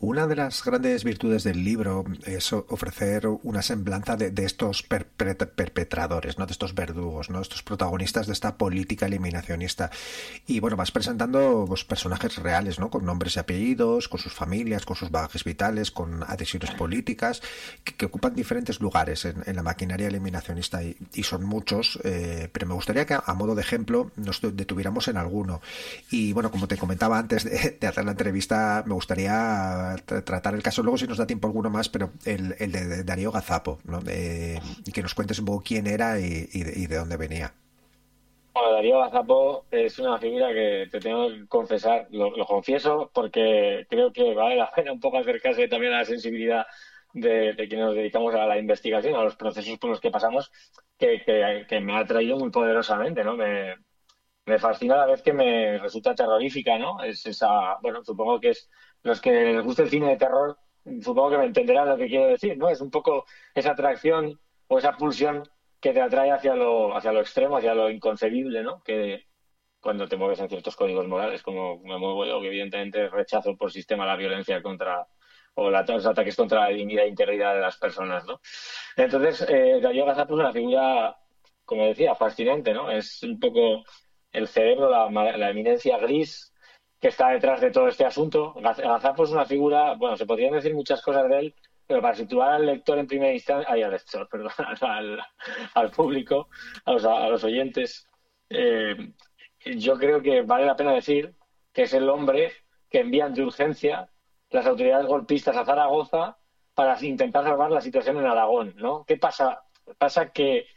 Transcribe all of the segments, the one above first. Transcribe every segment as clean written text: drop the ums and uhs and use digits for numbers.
una de las grandes virtudes del libro es ofrecer una semblanza de estos perpetradores, ¿no? De estos verdugos, ¿no? Estos protagonistas de esta política eliminacionista. Y bueno, vas presentando pues, personajes reales, ¿no? Con nombres y apellidos, con sus familias, con sus bagajes vitales, con adhesiones políticas, que ocupan diferentes lugares en la maquinaria eliminacionista y son muchos, pero me gustaría que a modo de ejemplo nos detuviéramos en alguno. Y bueno, como te comentaba antes de hacer la entrevista, me gustaría tratar el caso, luego si nos da tiempo alguno más, pero el de Darío Gazapo, ¿no? Y que nos cuentes un poco quién era y de dónde venía. Bueno, Darío Gazapo es una figura que te tengo que confesar, lo confieso, porque creo que vale la pena un poco acercarse también a la sensibilidad de quienes nos dedicamos a la investigación, a los procesos por los que pasamos, que me ha atraído muy poderosamente, ¿no? Me fascina a la vez que me resulta terrorífica, ¿no? Es esa, bueno, supongo que es los que les gusta el cine de terror, supongo que me entenderán lo que quiero decir, ¿no? Es un poco esa atracción o esa pulsión que te atrae hacia lo extremo, hacia lo inconcebible, ¿no? Que cuando te mueves en ciertos códigos morales, como me muevo yo, que evidentemente rechazo por sistema la violencia contra o los ataques contra la dignidad e integridad de las personas, ¿no? Entonces, Darío Gazapo es una figura, como decía, fascinante, ¿no? Es un poco el cerebro, la eminencia gris que está detrás de todo este asunto. Gazapo es una figura, bueno, se podrían decir muchas cosas de él, pero para situar al lector en primera instancia, ay, al lector, perdón, al público, a los oyentes, eh, yo creo que vale la pena decir que es el hombre que envían de urgencia las autoridades golpistas a Zaragoza para intentar salvar la situación en Aragón, ¿no? ¿Qué pasa? Pasa que,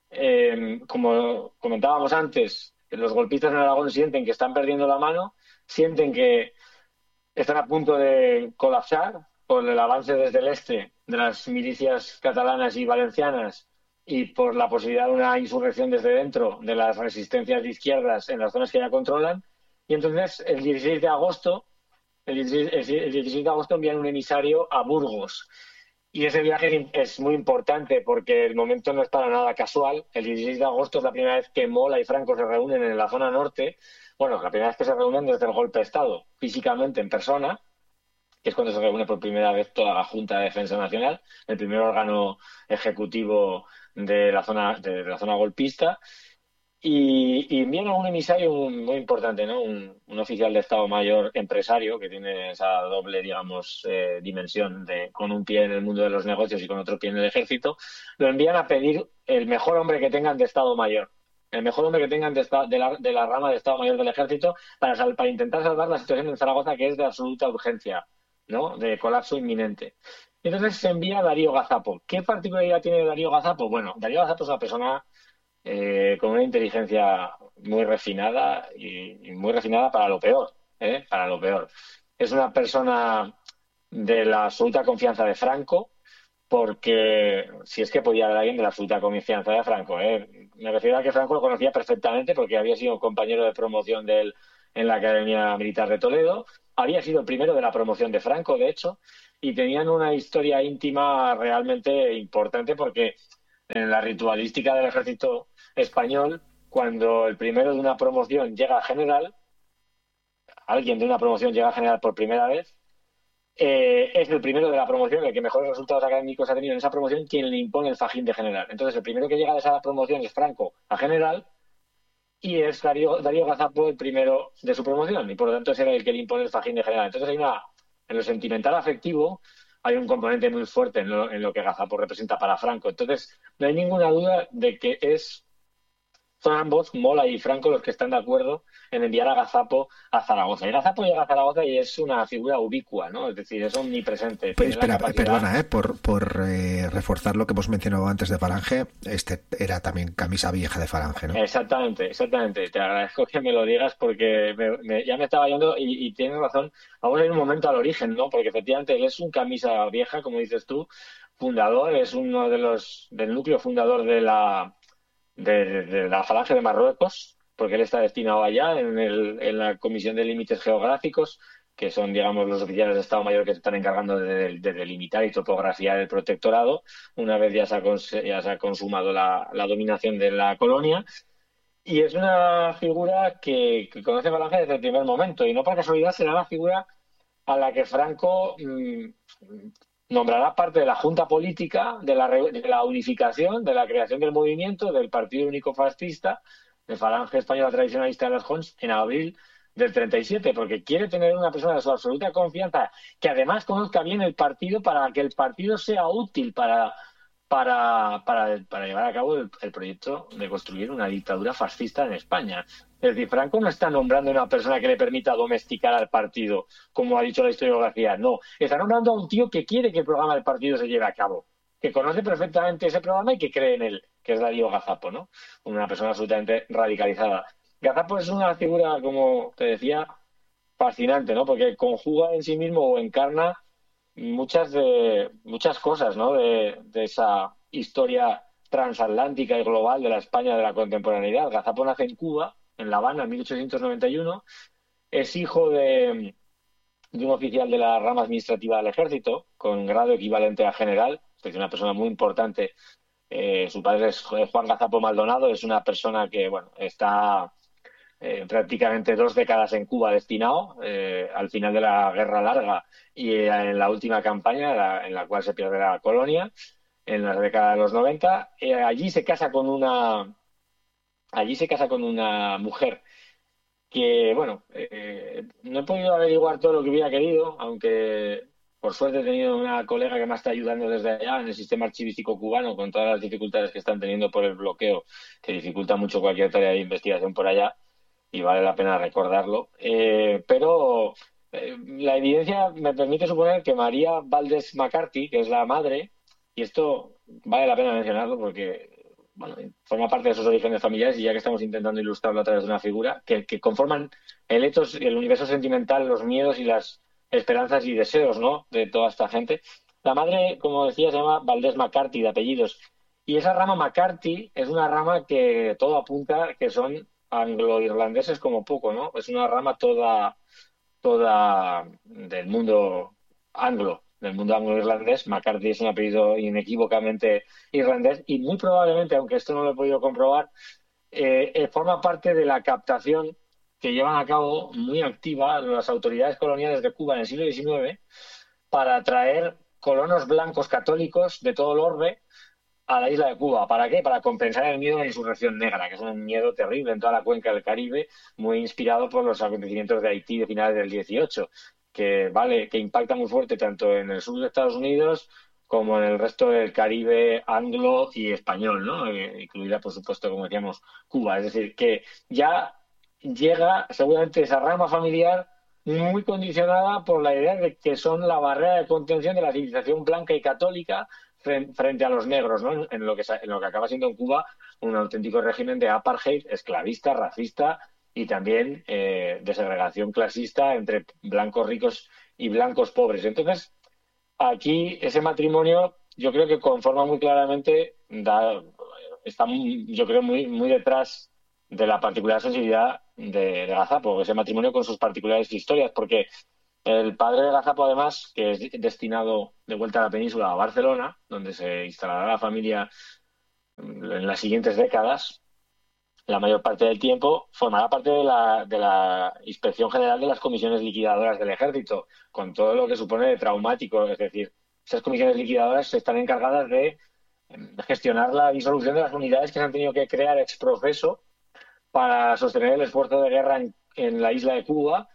como comentábamos antes, los golpistas en Aragón sienten que están perdiendo la mano, sienten que están a punto de colapsar por el avance desde el este de las milicias catalanas y valencianas y por la posibilidad de una insurrección desde dentro de las resistencias de izquierdas en las zonas que ya controlan. Y entonces, el 16 de agosto envían un emisario a Burgos. Y ese viaje es muy importante porque el momento no es para nada casual. El 16 de agosto es la primera vez que Mola y Franco se reúnen en la zona norte. Bueno, la primera vez que se reúnen desde el golpe de Estado, físicamente en persona, que es cuando se reúne por primera vez toda la Junta de Defensa Nacional, el primer órgano ejecutivo de la zona golpista. Y envían a un emisario muy importante, ¿no? Un oficial de Estado Mayor empresario que tiene esa doble, digamos, dimensión de con un pie en el mundo de los negocios y con otro pie en el ejército. Lo envían a pedir el mejor hombre que tengan de Estado Mayor, el mejor hombre que tengan de la rama de Estado Mayor del ejército para intentar salvar la situación en Zaragoza, que es de absoluta urgencia, ¿no? De colapso inminente. Entonces se envía a Darío Gazapo. ¿Qué particularidad tiene Darío Gazapo? Bueno, Darío Gazapo es una persona con una inteligencia muy refinada y muy refinada para lo peor, ¿eh? Para lo peor. Es una persona de la absoluta confianza de Franco, porque si es que podía haber alguien de la absoluta confianza de Franco, ¿eh? Me refiero a que Franco lo conocía perfectamente porque había sido compañero de promoción de él en la Academia Militar de Toledo, había sido el primero de la promoción de Franco, de hecho, y tenían una historia íntima realmente importante porque en la ritualística del ejército español, cuando el primero de una promoción llega a general, alguien de una promoción llega a general por primera vez, es el primero de la promoción, el que mejores resultados académicos ha tenido en esa promoción, quien le impone el fajín de general. Entonces, el primero que llega de esa promoción es Franco a general y es Darío Gazapo el primero de su promoción, y por lo tanto es el que le impone el fajín de general. Entonces, en lo sentimental afectivo, hay un componente muy fuerte en lo que Gazapo representa para Franco. Entonces, no hay ninguna duda de que son ambos, Mola y Franco, los que están de acuerdo en enviar a Gazapo a Zaragoza. Y Gazapo llega a Zaragoza y es una figura ubicua, ¿no? Es decir, es omnipresente, Pues tiene la espera, capacidad. perdona, por reforzar lo que hemos mencionado antes de Falange, este era también camisa vieja de Falange, ¿no? Exactamente, exactamente. Te agradezco que me lo digas porque ya me estaba yendo y tienes razón. Vamos a ir un momento al origen, ¿no? Porque efectivamente él es un camisa vieja, como dices tú, fundador, es uno del núcleo fundador de la Falange de Marruecos, porque él está destinado allá en la Comisión de Límites Geográficos, que son, digamos, los oficiales de Estado Mayor que se están encargando de delimitar y topografiar el protectorado, una vez ya se ha consumado la dominación de la colonia. Y es una figura que conoce Falange desde el primer momento, y no por casualidad será la figura a la que Franco nombrará parte de la Junta Política, de la unificación, de la creación del movimiento, del Partido Único Fascista, de Falange Española Tradicionalista de las Jons, en abril del 37, porque quiere tener una persona de su absoluta confianza que además conozca bien el partido para que el partido sea útil para llevar a cabo el proyecto de construir una dictadura fascista en España. Es decir, Franco no está nombrando a una persona que le permita domesticar al partido, como ha dicho la historiografía. No, está nombrando a un tío que quiere que el programa del partido se lleve a cabo, que conoce perfectamente ese programa y que cree en él, que es Darío Gazapo, ¿no? Una persona absolutamente radicalizada. Gazapo es una figura, como te decía, fascinante, ¿no? Porque conjuga en sí mismo o encarna muchas cosas, ¿no? De esa historia transatlántica y global de la España de la contemporaneidad. Gazapo nace en Cuba, en La Habana, en 1891. Es hijo de un oficial de la rama administrativa del ejército, con grado equivalente a general, es decir, una persona muy importante. Su padre es Juan Gazapo Maldonado, es una persona que, bueno, está prácticamente 2 décadas en Cuba destinado, al final de la Guerra Larga y en la última campaña, en la cual se pierde la colonia, en las décadas de los 90. Allí se casa con una mujer que, bueno, no he podido averiguar todo lo que hubiera querido, aunque por suerte he tenido una colega que me está ayudando desde allá en el sistema archivístico cubano con todas las dificultades que están teniendo por el bloqueo, que dificulta mucho cualquier tarea de investigación por allá, y vale la pena recordarlo. Pero la evidencia me permite suponer que María Valdés McCarthy, que es la madre, y esto vale la pena mencionarlo porque, bueno, forma parte de sus orígenes familiares, y ya que estamos intentando ilustrarlo a través de una figura, que conforman el ethos y el universo sentimental, los miedos y las esperanzas y deseos, ¿no?, de toda esta gente. La madre, como decía, se llama Valdés McCarthy, de apellidos. Y esa rama McCarthy es una rama que todo apunta que son anglo-irlandeses como poco, ¿no? Es una rama toda del mundo anglo-irlandés. McCarthy es un apellido inequívocamente irlandés y muy probablemente, aunque esto no lo he podido comprobar, forma parte de la captación que llevan a cabo muy activa las autoridades coloniales de Cuba en el siglo XIX para atraer colonos blancos católicos de todo el orbe a la isla de Cuba. ¿Para qué? Para compensar el miedo a la insurrección negra, que es un miedo terrible en toda la cuenca del Caribe, muy inspirado por los acontecimientos de Haití de finales del 18, que impacta muy fuerte tanto en el sur de Estados Unidos como en el resto del Caribe anglo y español, ¿no? Incluida, por supuesto, como decíamos, Cuba. Es decir, que ya llega seguramente esa rama familiar muy condicionada por la idea de que son la barrera de contención de la civilización blanca y católica frente a los negros, ¿no? En lo que acaba siendo en Cuba un auténtico régimen de apartheid, esclavista, racista y también de segregación clasista entre blancos ricos y blancos pobres. Entonces, aquí ese matrimonio yo creo que conforma muy claramente, está yo creo muy detrás de la particular sensibilidad de Gazapo, ese matrimonio con sus particulares historias, porque el padre de Gazapo, además, que es destinado de vuelta a la península, a Barcelona, donde se instalará la familia en las siguientes décadas, la mayor parte del tiempo, formará parte de la Inspección General de las Comisiones Liquidadoras del Ejército, con todo lo que supone de traumático. Es decir, esas comisiones liquidadoras están encargadas de gestionar la disolución de las unidades que se han tenido que crear ex profeso para sostener el esfuerzo de guerra en la isla de Cuba,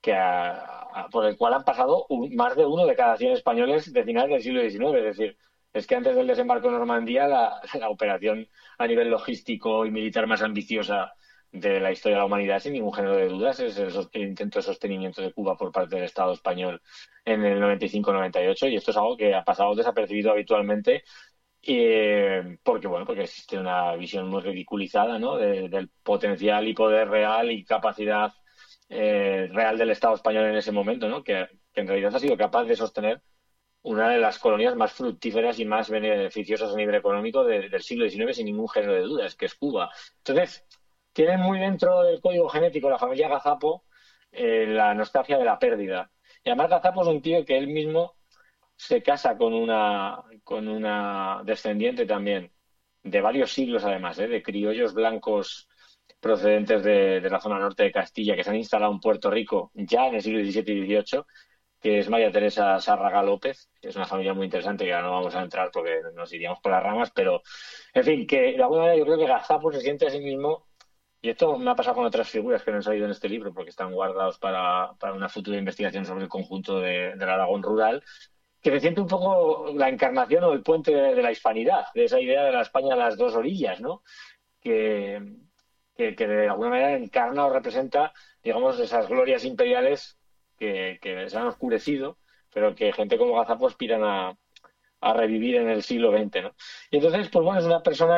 por el cual han pasado más de uno de cada 100 españoles de finales del siglo XIX. Es decir, es que antes del desembarco en Normandía, la operación a nivel logístico y militar más ambiciosa de la historia de la humanidad, sin ningún género de dudas, es el intento de sostenimiento de Cuba por parte del Estado español en el 95-98, y esto es algo que ha pasado desapercibido habitualmente, porque existe una visión muy ridiculizada, ¿no?, del potencial y poder real y capacidad real del Estado español en ese momento, ¿no?, que en realidad ha sido capaz de sostener una de las colonias más fructíferas y más beneficiosas a nivel económico del siglo XIX, sin ningún género de dudas, que es Cuba. Entonces, tiene muy dentro del código genético la familia Gazapo la nostalgia de la pérdida. Y además Gazapo es un tío que él mismo se casa con una descendiente también de varios siglos, además, de criollos blancos procedentes de la zona norte de Castilla, que se han instalado en Puerto Rico ya en el siglo XVII y XVIII, que es María Teresa Sárraga López, que es una familia muy interesante, que ahora no vamos a entrar porque nos iríamos por las ramas, pero, en fin, que de alguna manera yo creo que Gazapo se siente a sí mismo, y esto me ha pasado con otras figuras que no han salido en este libro porque están guardados para una futura investigación sobre el conjunto del Aragón rural, que se siente un poco la encarnación o el puente de la hispanidad, de esa idea de la España a las dos orillas, ¿no? Que, que de alguna manera encarna o representa, digamos, esas glorias imperiales que se han oscurecido, pero que gente como Gazapo aspiran a revivir en el siglo XX, ¿no? Y entonces, pues bueno, es una persona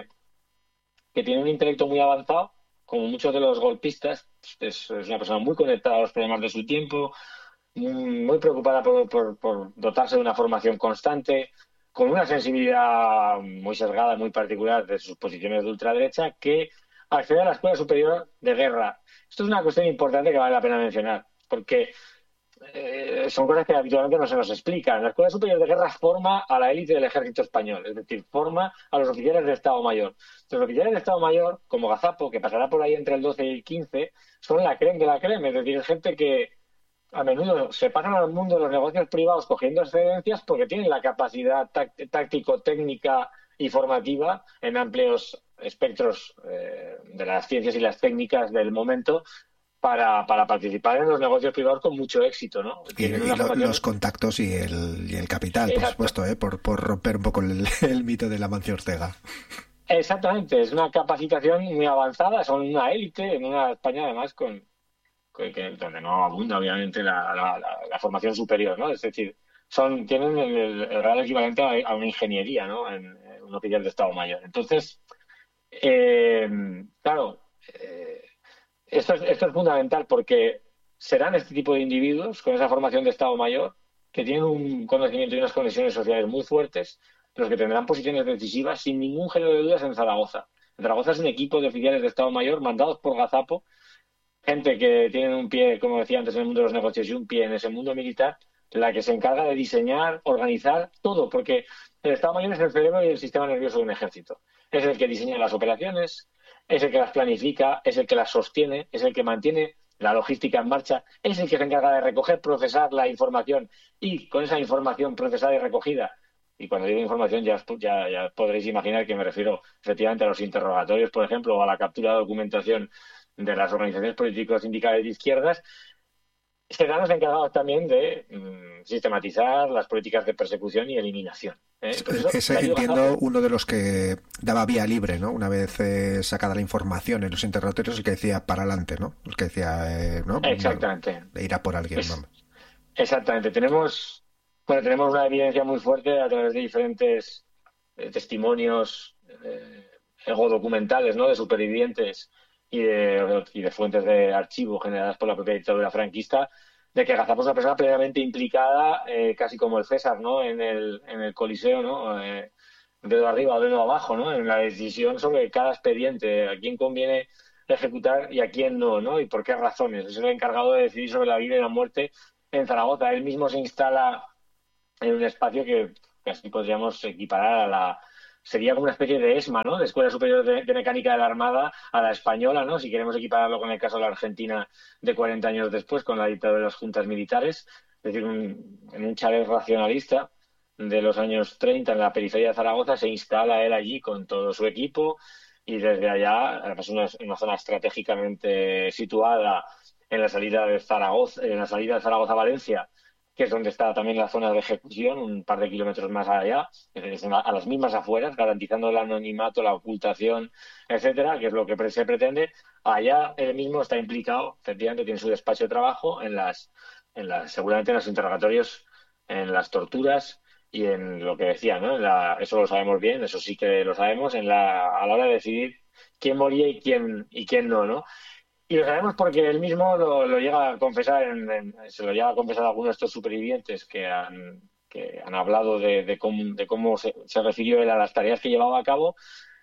que tiene un intelecto muy avanzado, como muchos de los golpistas, es una persona muy conectada a los problemas de su tiempo, muy preocupada por dotarse de una formación constante, con una sensibilidad muy sesgada, muy particular de sus posiciones de ultraderecha, que accede a la Escuela Superior de Guerra. Esto es una cuestión importante que vale la pena mencionar, porque son cosas que habitualmente no se nos explican. La Escuela Superior de Guerra forma a la élite del ejército español, es decir, forma a los oficiales de Estado Mayor. Los oficiales de Estado Mayor, como Gazapo, que pasará por ahí entre el 12 y el 15, son la creme de la creme, es decir, gente que a menudo se pasan al mundo de los negocios privados cogiendo excedencias porque tienen la capacidad táctico-técnica y formativa en amplios espectros de las ciencias y las técnicas del momento para participar en los negocios privados con mucho éxito, ¿no? Tienen una formación... Los contactos y el capital, por Exacto. supuesto, por romper un poco el mito de la Mancio Ortega. Exactamente, es una capacitación muy avanzada, son una élite en una España además donde no abunda obviamente la formación superior, ¿no? Es decir, tienen el real equivalente a una ingeniería, ¿no? En un oficial de Estado Mayor. Entonces, eh, claro, esto es fundamental porque serán este tipo de individuos con esa formación de Estado Mayor que tienen un conocimiento y unas conexiones sociales muy fuertes, los que tendrán posiciones decisivas sin ningún género de dudas en Zaragoza. En Zaragoza es un equipo de oficiales de Estado Mayor mandados por Gazapo, gente que tiene un pie, como decía antes, en el mundo de los negocios y un pie en ese mundo militar, la que se encarga de diseñar, organizar todo, porque el Estado Mayor es el cerebro y el sistema nervioso de un ejército. Es el que diseña las operaciones, es el que las planifica, es el que las sostiene, es el que mantiene la logística en marcha, es el que se encarga de recoger, procesar la información y con esa información procesada y recogida. Y cuando digo información ya podréis imaginar que me refiero efectivamente a los interrogatorios, por ejemplo, o a la captura de documentación de las organizaciones políticos sindicales de izquierdas, serán los encargados también de sistematizar las políticas de persecución y eliminación. Pues eso, Es, Darío entiendo, Gazapo, uno de los que daba vía libre, ¿no? Una vez sacada la información en los interrogatorios, el que decía para adelante, ¿no? El que decía, ¿no? exactamente. De ir a por alguien, Es, vamos. exactamente. Tenemos una evidencia muy fuerte a través de diferentes testimonios documentales, ¿no? De supervivientes y de fuentes de archivo generadas por la propia dictadura franquista, de que Gazapo es una persona plenamente implicada, casi como el César, ¿no? En el Coliseo, ¿no? Dedo arriba o dedo abajo, ¿no? En la decisión sobre cada expediente, a quién conviene ejecutar y a quién no, ¿no? Y por qué razones. Es el encargado de decidir sobre la vida y la muerte en Zaragoza. Él mismo se instala en un espacio que casi podríamos equiparar sería como una especie de ESMA, ¿no? De Escuela Superior de Mecánica de la Armada a la española, ¿no? Si queremos equipararlo con el caso de la Argentina de 40 años después, con la dictadura de las juntas militares, es decir, en un chalet racionalista de los años 30 en la periferia de Zaragoza, se instala él allí con todo su equipo y desde allá, además una zona estratégicamente situada en la salida de Zaragoza, a Valencia, que es donde está también la zona de ejecución, un par de kilómetros más allá, a las mismas afueras, garantizando el anonimato, la ocultación, etcétera, que es lo que se pretende. Allá él mismo está implicado, efectivamente tiene su despacho de trabajo seguramente en los interrogatorios, en las torturas y en lo que decía, ¿no? Eso lo sabemos bien, eso sí que lo sabemos, a la hora de decidir quién moría y quién no, ¿no? Y lo sabemos porque él mismo lo llega a confesar, se lo llega a confesar a algunos de estos supervivientes que han hablado de cómo se refirió él a las tareas que llevaba a cabo,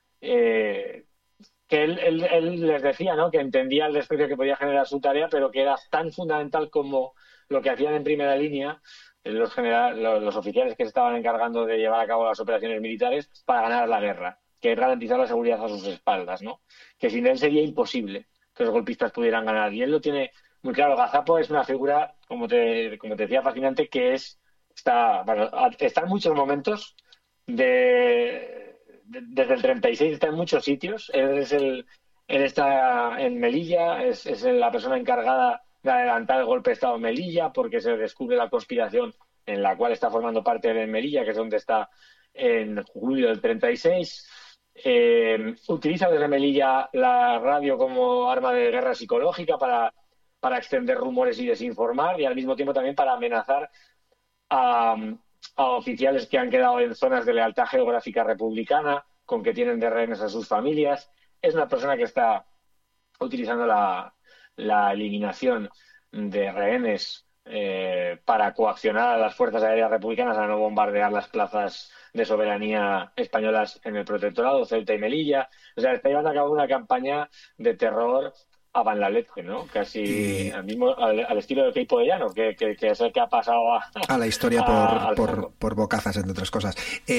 que él les decía, ¿no? Que entendía el desprecio que podía generar su tarea, pero que era tan fundamental como lo que hacían en primera línea los oficiales que se estaban encargando de llevar a cabo las operaciones militares para ganar la guerra, que es garantizar la seguridad a sus espaldas, ¿no? Que sin él sería imposible que los golpistas pudieran ganar. Y él lo tiene muy claro. Gazapo es una figura, como te decía, fascinante, está en muchos momentos desde el 36, está en muchos sitios. Él está en Melilla, es la persona encargada de adelantar el golpe de Estado en Melilla, porque se descubre la conspiración en la cual está formando parte de Melilla, que es donde está en julio del 36. Utiliza desde Melilla la radio como arma de guerra psicológica para extender rumores y desinformar, y al mismo tiempo también para amenazar a, a oficiales que han quedado en zonas de lealtad geográfica republicana, con que tienen de rehenes a sus familias. Es una persona que está utilizando la eliminación de rehenes para coaccionar a las fuerzas aéreas republicanas a no bombardear las plazas de soberanía españolas en el protectorado, Ceuta y Melilla. O sea, está llevando a cabo una campaña de terror a Van la leche, ¿no? Casi Y al estilo de Keipo de Llano, que es el que ha pasado a la historia al Franco. por bocazas, entre otras cosas.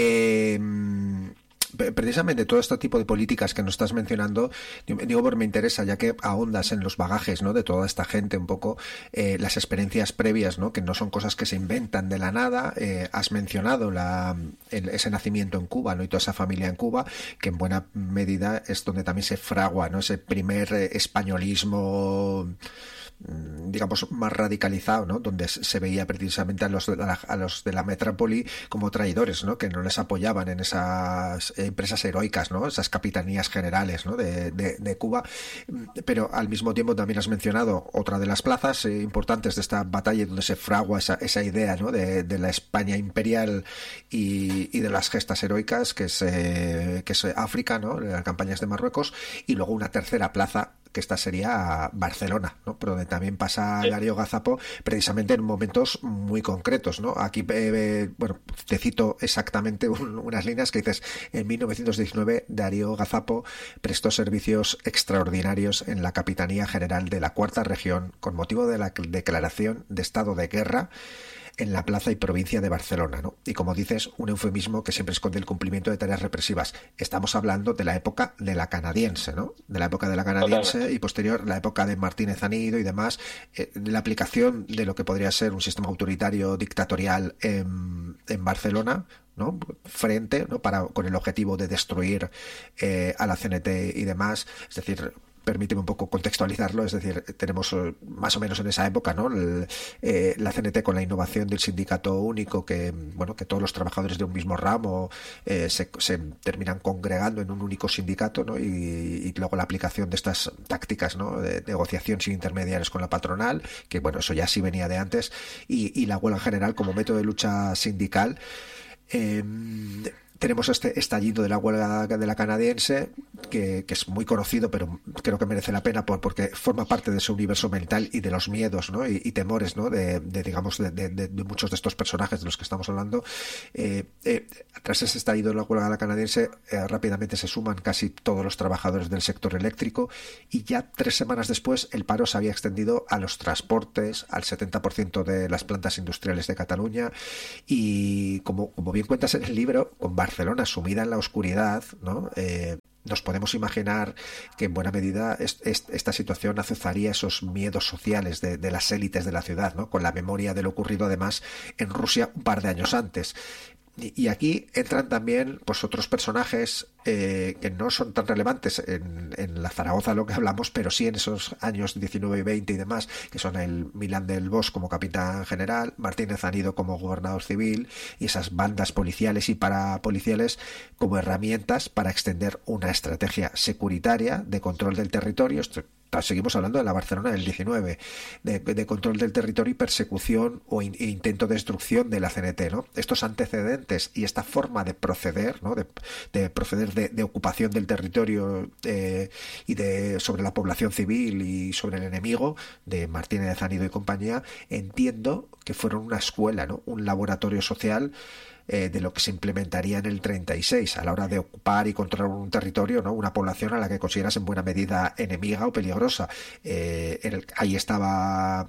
Precisamente todo este tipo de políticas que nos estás mencionando, digo, porque me interesa, ya que ahondas en los bagajes, ¿no?, de toda esta gente, un poco las experiencias previas, ¿no?, que no son cosas que se inventan de la nada. Has mencionado ese nacimiento en Cuba, ¿no?, y toda esa familia en Cuba, que en buena medida es donde también se fragua, ¿no?, ese primer españolismo, digamos, más radicalizado, ¿no?, donde se veía precisamente a los de la metrópoli como traidores, ¿no?, que no les apoyaban en esas empresas heroicas, ¿no?, esas capitanías generales, ¿no?, de Cuba. Pero al mismo tiempo también has mencionado otra de las plazas importantes de esta batalla, donde se fragua esa idea, ¿no?, de la España imperial y de las gestas heroicas, que es África, ¿no?, las campañas de Marruecos. Y luego una tercera plaza, que esta sería Barcelona, ¿no?, por donde también pasa Darío Gazapo, precisamente en momentos muy concretos, ¿no? Aquí, bueno, te cito exactamente unas líneas que dices: en 1919 Darío Gazapo prestó servicios extraordinarios en la Capitanía General de la Cuarta Región con motivo de la declaración de estado de guerra en la plaza y provincia de Barcelona, ¿no? Y como dices, un eufemismo que siempre esconde el cumplimiento de tareas represivas. Estamos hablando de la época de la canadiense, ¿no?, de la época de la canadiense. Totalmente. Y posterior la época de Martínez Anido y demás, la aplicación de lo que podría ser un sistema autoritario dictatorial en Barcelona, ¿no?, frente, ¿no?, con el objetivo de destruir a la CNT y demás. Es decir, permíteme un poco contextualizarlo, es decir, tenemos más o menos en esa época, ¿no?, la CNT con la innovación del sindicato único, que bueno, que todos los trabajadores de un mismo ramo se terminan congregando en un único sindicato, ¿no?, y luego la aplicación de estas tácticas, ¿no?, de negociación sin intermediarios con la patronal, que bueno, eso ya sí venía de antes, y la huelga en general como método de lucha sindical. Tenemos este estallido de la huelga de la canadiense, que es muy conocido, pero creo que merece la pena porque forma parte de su universo mental y de los miedos, ¿no?, y temores, ¿no?, digamos, de muchos de estos personajes de los que estamos hablando. Tras ese estallido de la huelga de la canadiense, rápidamente se suman casi todos los trabajadores del sector eléctrico, y ya 3 semanas después el paro se había extendido a los transportes, al 70% de las plantas industriales de Cataluña. Y como bien cuentas en el libro, con Barcelona sumida en la oscuridad, ¿no?, nos podemos imaginar que en buena medida esta situación azuzaría esos miedos sociales de las élites de la ciudad, ¿no?, con la memoria de lo ocurrido además en Rusia un par de años antes. Y aquí entran también pues otros personajes que no son tan relevantes en la Zaragoza, lo que hablamos, pero sí en esos años 19 y 20 y demás, que son el Milán del Bosch como capitán general, Martínez Anido como gobernador civil, y esas bandas policiales y parapoliciales como herramientas para extender una estrategia securitaria de control del territorio. Seguimos hablando de la Barcelona del 19, de control del territorio y persecución o intento de destrucción de la CNT, ¿no? Estos antecedentes y esta forma de proceder, ¿no?, de proceder de ocupación del territorio y sobre la población civil y sobre el enemigo de Martínez Anido y compañía, entiendo que fueron una escuela, ¿no?, un laboratorio social de lo que se implementaría en el 36 a la hora de ocupar y controlar un territorio, ¿no?, una población a la que consideras en buena medida enemiga o peligrosa. Ahí estaba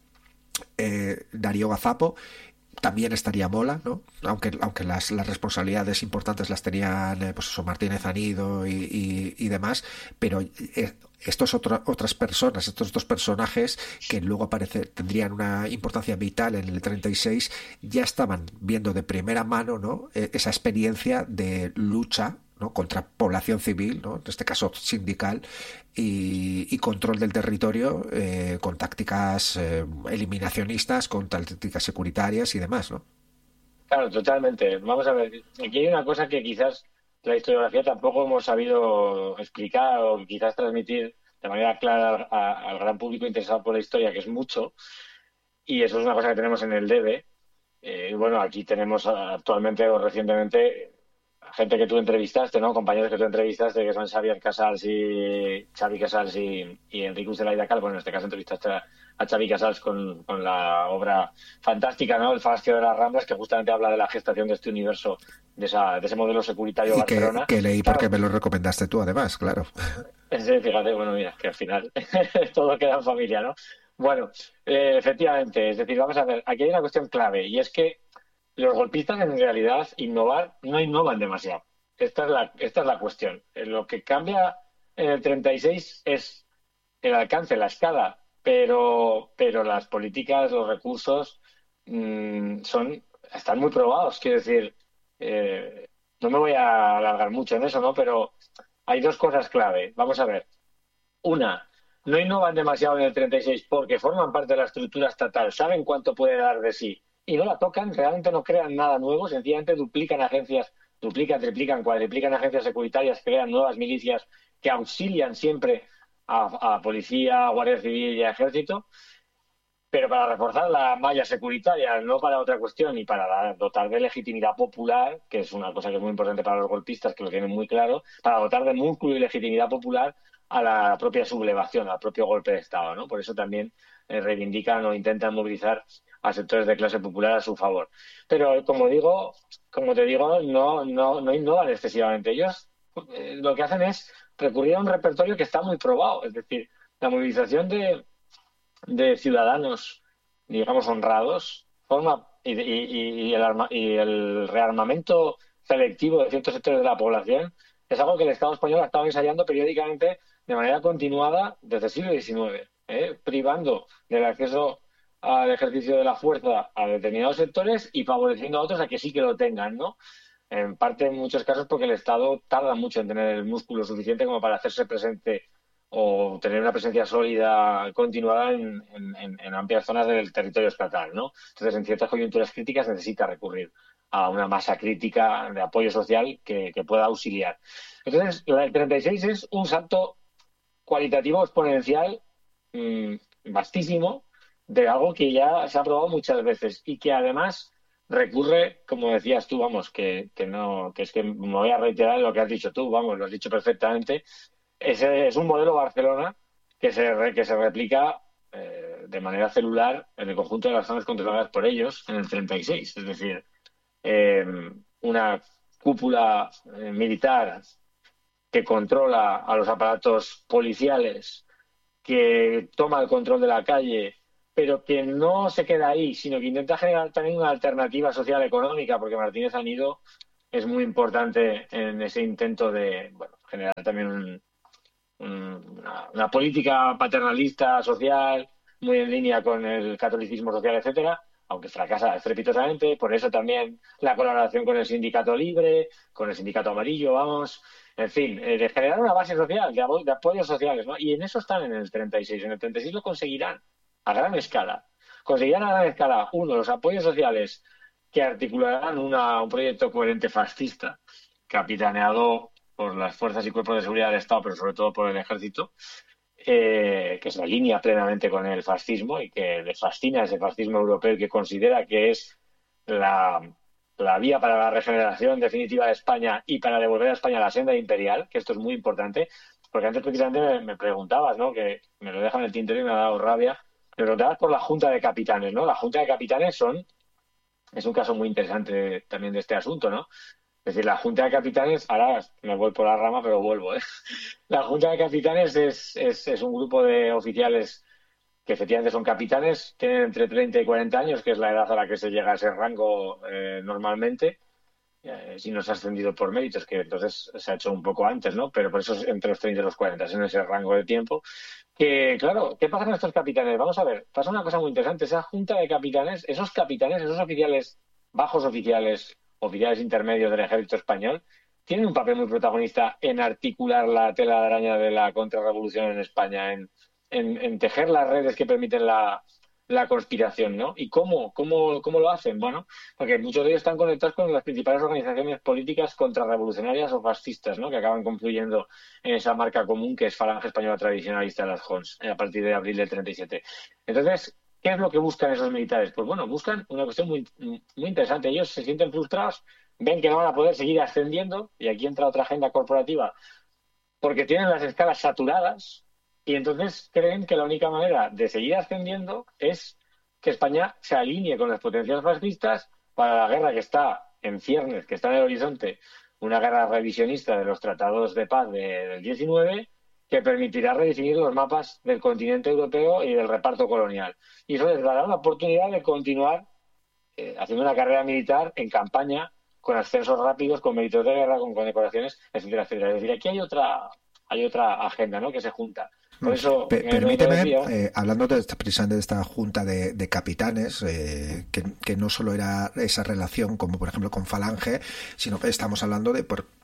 Darío Gazapo. También estaría Mola, ¿no?, aunque las responsabilidades importantes las tenían pues eso, Martínez Anido y demás, pero otras personas, estos dos personajes que luego tendrían una importancia vital en el 36, ya estaban viendo de primera mano, ¿no? Esa experiencia de lucha, ¿no? Contra población civil, ¿no? En este caso sindical, y control del territorio con tácticas eliminacionistas, con tácticas securitarias y demás, ¿no? Claro, totalmente. Vamos a ver, aquí hay una cosa que quizás la historiografía tampoco hemos sabido explicar o quizás transmitir de manera clara al gran público interesado por la historia, que es mucho, y eso es una cosa que tenemos en el debe. Y bueno, aquí tenemos actualmente o recientemente gente que tú entrevistaste, ¿no? Compañeros que tú entrevistaste, que son Xavi Casals y Enrique Ucelaida Cal. Bueno, en este caso entrevistaste a Xavi Casals con la obra fantástica, ¿no? El Fascio de las Ramblas, que justamente habla de la gestación de este universo, de ese modelo securitario Y Barcelona. que leí porque Claro, me lo recomendaste tú, además, claro. sí, fíjate, bueno, mira, que al final todo queda en familia, ¿no? Bueno, efectivamente, es decir, vamos a ver, aquí hay una cuestión clave y es que los golpistas en realidad no innovan demasiado. Esta es la cuestión. Lo que cambia en el 36 es el alcance, la escala, pero las políticas, los recursos están muy probados. Quiero decir, no me voy a alargar mucho en eso, ¿no? Pero hay dos cosas clave. Vamos a ver. Una, no innovan demasiado en el 36 porque forman parte de la estructura estatal, saben cuánto puede dar de sí y no la tocan, realmente no crean nada nuevo, sencillamente duplican agencias, duplican, triplican, cuadriplican agencias securitarias, crean nuevas milicias que auxilian siempre a policía, a guardia civil y a ejército, pero para reforzar la malla securitaria, no para otra cuestión, y para dotar de legitimidad popular, que es una cosa que es muy importante para los golpistas, que lo tienen muy claro, para dotar de músculo y legitimidad popular a la propia sublevación, al propio golpe de Estado, ¿no? Por eso también reivindican o intentan movilizar a sectores de clase popular a su favor. Pero como te digo, no innovan excesivamente. Ellos lo que hacen es recurrir a un repertorio que está muy probado, es decir, la movilización de ciudadanos, digamos, honrados, y el rearmamento selectivo de ciertos sectores de la población es algo que el Estado español ha estado ensayando periódicamente de manera continuada desde el siglo XIX, privando del acceso al ejercicio de la fuerza a determinados sectores y favoreciendo a otros a que sí que lo tengan, ¿no? En parte, en muchos casos, porque el Estado tarda mucho en tener el músculo suficiente como para hacerse presente o tener una presencia sólida continuada en amplias zonas del territorio estatal, ¿no? Entonces, en ciertas coyunturas críticas necesita recurrir a una masa crítica de apoyo social que pueda auxiliar. Entonces, el 36 es un salto cualitativo exponencial vastísimo de algo que ya se ha probado muchas veces y que además recurre, como decías tú, vamos, que es que me voy a reiterar lo que has dicho tú, vamos, lo has dicho perfectamente. Ese es un modelo Barcelona que se replica de manera celular en el conjunto de las zonas controladas por ellos en el 36. Es decir, eh, una cúpula militar que controla a los aparatos policiales, que toma el control de la calle, pero que no se queda ahí, sino que intenta generar también una alternativa social económica, porque Martínez Anido es muy importante en ese intento de generar también una política paternalista social muy en línea con el catolicismo social, etcétera, aunque fracasa estrepitosamente. Por eso también la colaboración con el sindicato libre, con el sindicato amarillo, vamos, en fin, de generar una base social, de apoyos sociales, ¿no? Y en eso están en el 36. En el 36 lo conseguirán a gran escala. Conseguirán a gran escala, uno, los apoyos sociales que articularán un proyecto coherente fascista, capitaneado por las fuerzas y cuerpos de seguridad del Estado, pero sobre todo por el ejército, que se alinea plenamente con el fascismo y que le fascina ese fascismo europeo y que considera que es la, la vía para la regeneración definitiva de España y para devolver a España la senda imperial, que esto es muy importante, porque antes precisamente me preguntabas, ¿no? Que me lo dejan en el tintero y me ha dado rabia. Me preguntabas por la Junta de Capitanes, ¿no? La Junta de Capitanes es un caso muy interesante también de este asunto, ¿no? Es decir, la Junta de Capitanes, ahora me voy por la rama, pero vuelvo, ¿eh? La Junta de Capitanes es un grupo de oficiales que efectivamente son capitanes, tienen entre 30 y 40 años, que es la edad a la que se llega a ese rango normalmente, si no se ha ascendido por méritos, que entonces se ha hecho un poco antes, ¿no? Pero por eso es entre los 30 y los 40, es en ese rango de tiempo. Que, claro, ¿qué pasa con estos capitanes? Vamos a ver, pasa una cosa muy interesante. Esa junta de capitanes, esos oficiales, bajos oficiales, oficiales intermedios del ejército español, tienen un papel muy protagonista en articular la tela de araña de la contrarrevolución en España, en tejer las redes que permiten la conspiración, ¿no? ¿Y cómo lo hacen? Bueno, porque muchos de ellos están conectados con las principales organizaciones políticas contrarrevolucionarias o fascistas, ¿no? Que acaban confluyendo en esa marca común que es Falange Española Tradicionalista de las Jons, a partir de abril del 37. Entonces, ¿qué es lo que buscan esos militares? Pues bueno, buscan una cuestión muy interesante. Ellos se sienten frustrados, ven que no van a poder seguir ascendiendo, y aquí entra otra agenda corporativa, porque tienen las escalas saturadas, y entonces creen que la única manera de seguir ascendiendo es que España se alinee con las potencias fascistas para la guerra que está en ciernes, que está en el horizonte, una guerra revisionista de los tratados de paz del 19, que permitirá redefinir los mapas del continente europeo y del reparto colonial. Y eso les dará la oportunidad de continuar haciendo una carrera militar en campaña, con ascensos rápidos, con méritos de guerra, con condecoraciones, etcétera, etcétera. Es decir, aquí hay otra agenda, ¿no? Que se junta. Por eso, Permíteme, hablando precisamente de esta junta de capitanes, que no solo era esa relación como por ejemplo con Falange, sino que estamos hablando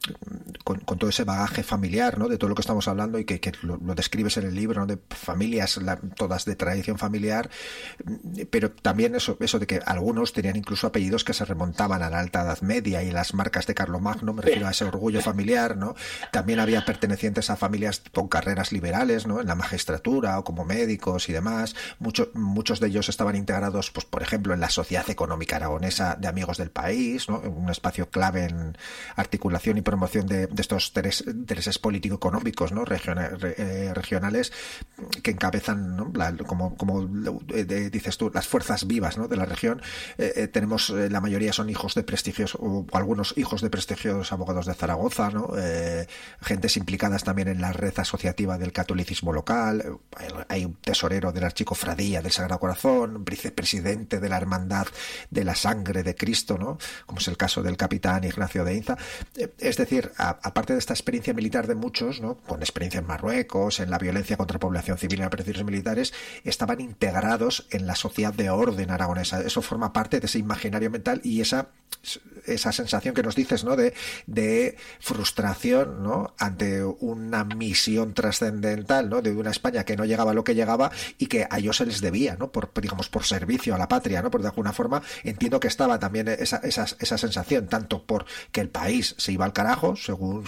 con todo ese bagaje familiar, ¿no? De todo lo que estamos hablando y que lo describes en el libro, ¿no? De familias, todas de tradición familiar, pero también eso de que algunos tenían incluso apellidos que se remontaban a la Alta Edad Media y las marcas de Carlomagno, me refiero a ese orgullo familiar, ¿no? También había pertenecientes a familias con carreras liberales, ¿no? En la magistratura o como médicos y demás. Muchos de ellos estaban integrados, pues por ejemplo, en la Sociedad Económica Aragonesa de Amigos del País, ¿no? Un espacio clave en articulación y promoción de estos intereses político-económicos, ¿no? Regionales que encabezan, ¿no? Como dices tú, las fuerzas vivas, ¿no? De la región. Tenemos, la mayoría son hijos de prestigiosos, o algunos hijos de prestigiosos abogados de Zaragoza, ¿no? Gentes implicadas también en la red asociativa del catolicismo local. Hay un tesorero de la Archicofradía del Sagrado Corazón, vicepresidente de la Hermandad de la Sangre de Cristo, ¿no? Como es el caso del capitán Ignacio de Inza. Es decir, aparte de esta experiencia militar de muchos, ¿no? Con experiencia en Marruecos, en la violencia contra población civil y en operaciones militares, estaban integrados en la sociedad de orden aragonesa. Eso forma parte de ese imaginario mental y esa sensación que nos dices, ¿no? De frustración, ¿no? Ante una misión trascendental, ¿no? De una España que no llegaba a lo que llegaba y que a ellos se les debía, ¿no? Por servicio a la patria, ¿no? Por de alguna forma entiendo que estaba también esa sensación, tanto por que el país se iba al carajo, según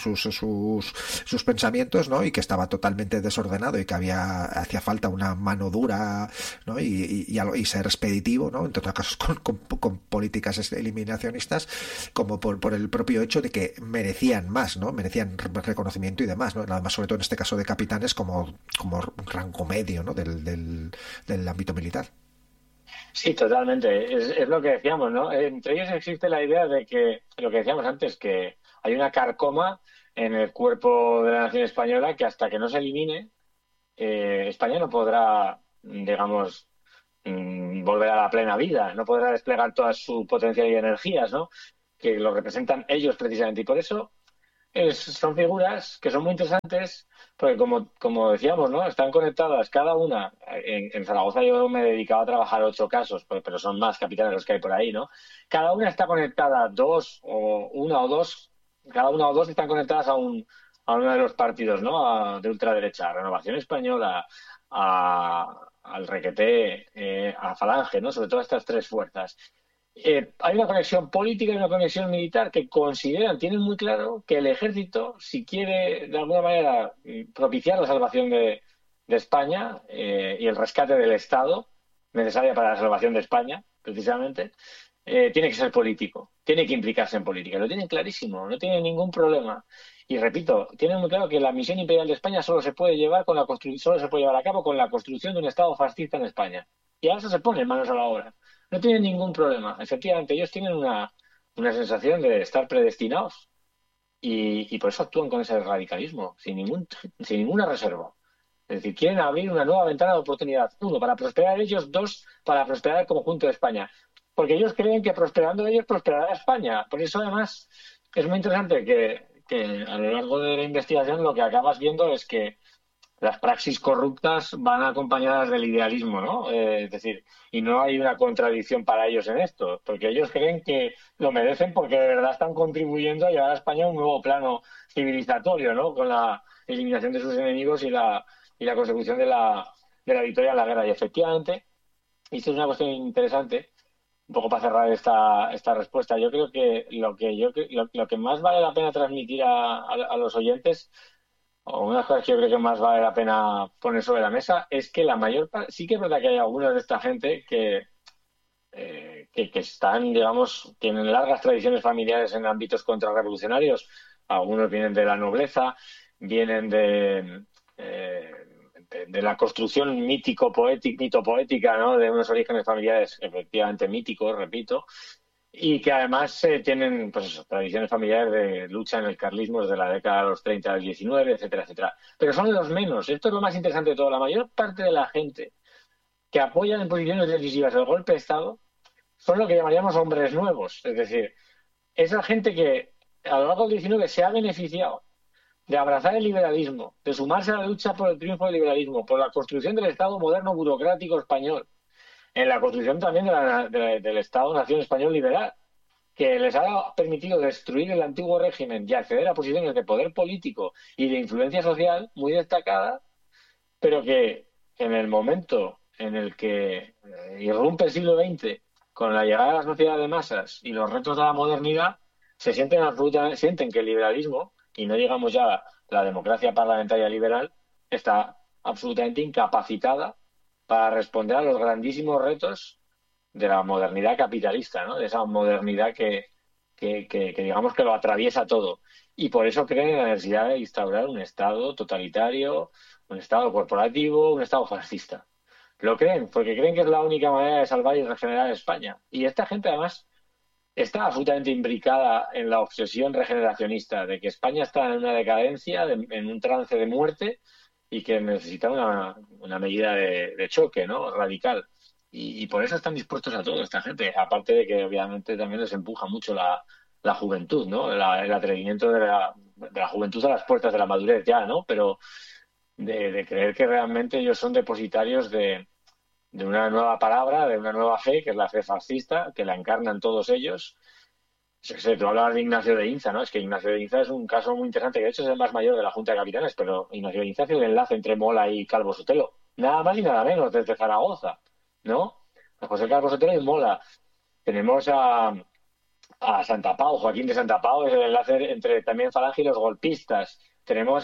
sus pensamientos, ¿no? Y que estaba totalmente desordenado y que hacía falta una mano dura, ¿no? Y ser expeditivo, ¿no? Entre otros casos con políticas eliminacionistas, como por el propio hecho de que merecían más, ¿no? Merecían reconocimiento y demás, ¿no? Nada más, sobre todo en este caso de capitanes, como rango medio, ¿no? del ámbito militar. Sí, totalmente. Es lo que decíamos, ¿no? Entre ellos existe la idea de que, lo que decíamos antes, que hay una carcoma en el cuerpo de la nación española que hasta que no se elimine, España no podrá, digamos, volver a la plena vida, no podrá desplegar toda su potencial y energías, ¿no? Que lo representan ellos precisamente. Y por eso son figuras que son muy interesantes, porque como decíamos, ¿no? Están conectadas cada una. En Zaragoza yo me he dedicado a trabajar 8 casos, pero son más capitanes los que hay por ahí, ¿no? Cada una está conectada, cada una o dos están conectadas a uno de los partidos, ¿no? De ultraderecha, a Renovación Española, al Requeté, a Falange, ¿no? Sobre todo estas 3 fuerzas. Hay una conexión política y una conexión militar que tienen muy claro que el ejército, si quiere de alguna manera propiciar la salvación de España y el rescate del Estado, necesaria para la salvación de España, precisamente, tiene que ser político, tiene que implicarse en política. Lo tienen clarísimo, no tienen ningún problema. Y repito, tienen muy claro que la misión imperial de España solo se puede llevar a cabo con la construcción de un Estado fascista en España. Y ahora se ponen manos a la obra. No tienen ningún problema. Efectivamente, ellos tienen una sensación de estar predestinados y por eso actúan con ese radicalismo, sin ninguna reserva. Es decir, quieren abrir una nueva ventana de oportunidad. 1, para prosperar ellos. 2, para prosperar el conjunto de España. porque ellos creen que prosperando ellos prosperará España. Por eso, además, es muy interesante que a lo largo de la investigación lo que acabas viendo es que las praxis corruptas van acompañadas del idealismo, ¿no? Es decir, y no hay una contradicción para ellos en esto, porque ellos creen que lo merecen porque de verdad están contribuyendo a llevar a España a un nuevo plano civilizatorio, ¿no? Con la eliminación de sus enemigos y la consecución de la victoria en la guerra. Y efectivamente, y esto es una cuestión interesante, un poco para cerrar esta respuesta. Yo creo que lo que más vale la pena transmitir a los oyentes, o una de las cosas que yo creo que más vale la pena poner sobre la mesa, es que la mayor parte, sí que es verdad que hay algunos de esta gente que están, digamos, tienen largas tradiciones familiares en ámbitos contrarrevolucionarios. Algunos vienen de la nobleza, vienen eh, de la construcción mito-poética, ¿no? De unos orígenes familiares efectivamente míticos, repito, y que además tienen, pues eso, tradiciones familiares de lucha en el carlismo desde la década de los 30 del 19, etcétera, etcétera. Pero son los menos. Esto es lo más interesante de todo. La mayor parte de la gente que apoyan en posiciones decisivas el golpe de Estado son lo que llamaríamos hombres nuevos. Es decir, esa gente que a lo largo del 19 se ha beneficiado de abrazar el liberalismo, de sumarse a la lucha por el triunfo del liberalismo, por la construcción del Estado moderno burocrático español, en la construcción también del Estado-Nación español liberal, que les ha permitido destruir el antiguo régimen y acceder a posiciones de poder político y de influencia social muy destacadas, pero que en el momento en el que irrumpe el siglo XX con la llegada de la sociedad de masas y los retos de la modernidad, sienten que el liberalismo, y no digamos ya la democracia parlamentaria liberal, está absolutamente incapacitada para responder a los grandísimos retos de la modernidad capitalista, ¿no? De esa modernidad que digamos que lo atraviesa todo. Y por eso creen en la necesidad de instaurar un Estado totalitario, un Estado corporativo, un Estado fascista. Lo creen, porque creen que es la única manera de salvar y regenerar España. Y esta gente, además, está absolutamente imbricada en la obsesión regeneracionista de que España está en una decadencia, en un trance de muerte y que necesita una medida de choque, ¿no? Radical. Y por eso están dispuestos a todo esta gente. Aparte de que obviamente también les empuja mucho la juventud, ¿no? El atrevimiento de la juventud a las puertas de la madurez ya, ¿no? Pero de creer que realmente ellos son depositarios de una nueva palabra, de una nueva fe, que es la fe fascista, que la encarnan todos ellos. Yo qué sé, tú hablabas de Ignacio de Inza, ¿no? Es que Ignacio de Inza es un caso muy interesante, que de hecho es el más mayor de la Junta de Capitanes, pero Ignacio de Inza hace el enlace entre Mola y Calvo Sotelo. Nada más y nada menos, desde Zaragoza, ¿no? A José Calvo Sotelo y Mola. Tenemos a Santa Pau, Joaquín de Santa Pau, es el enlace entre también Falange y los golpistas. Tenemos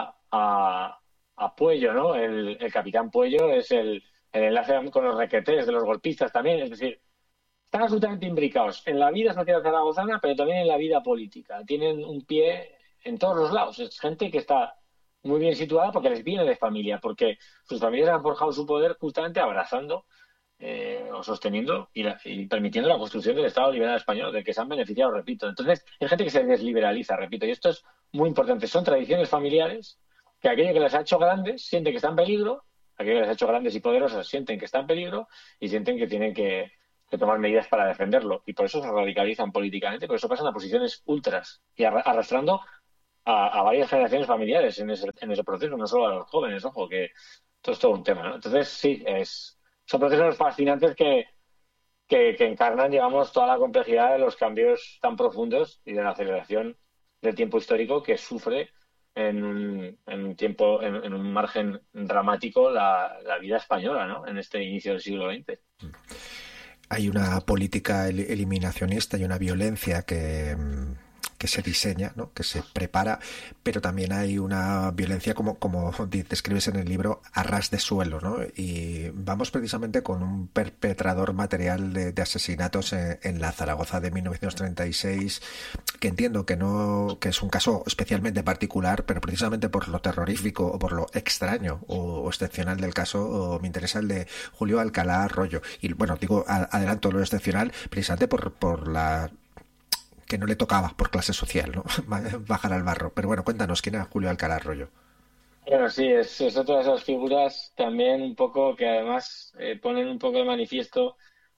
a Puello, ¿no? El capitán Puello es el enlace con los requetés de los golpistas también. Es decir, están absolutamente imbricados en la vida social zaragozana, pero también en la vida política. Tienen un pie en todos los lados. Es gente que está muy bien situada porque les viene de familia, porque sus familias han forjado su poder justamente abrazando o sosteniendo y permitiendo la construcción del Estado liberal español, del que se han beneficiado, repito. Entonces, hay gente que se desliberaliza, repito, y esto es muy importante. Son tradiciones familiares que aquello que les ha hecho grandes siente que está en peligro, aquello que les ha hecho grandes y poderosos sienten que está en peligro y sienten que tienen que tomar medidas para defenderlo. Y por eso se radicalizan políticamente, por eso pasan a posiciones ultras y arrastrando a varias generaciones familiares en ese proceso, no solo a los jóvenes, ojo, que esto es todo un tema, ¿no? Entonces, sí, son procesos fascinantes que encarnan, digamos, toda la complejidad de los cambios tan profundos y de la aceleración del tiempo histórico que sufre en un tiempo, en un margen dramático la vida española, ¿no? En este inicio del siglo XX. Hay una política eliminacionista y una violencia que se diseña, ¿no? Que se prepara, pero también hay una violencia como describes en el libro, a ras de suelo, ¿no? Y vamos precisamente con un perpetrador material de asesinatos en la Zaragoza de 1936, que entiendo que es un caso especialmente particular, pero precisamente por lo terrorífico o por lo extraño o excepcional del caso, me interesa el de Julio Alcalá Arroyo. Y bueno, digo, adelanto lo excepcional precisamente por la que no le tocaba por clase social, ¿no? Bajar al barro. Pero bueno, cuéntanos, ¿quién era Julio Alcalá Arroyo? Bueno, sí, es otra de esas figuras también un poco que además ponen un poco de manifiesto